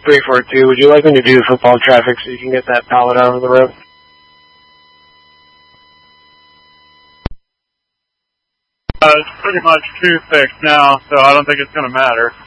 342, would you like me to do football traffic so you can get that pallet out of the road? It's pretty much too thick now, so I don't think it's going to matter.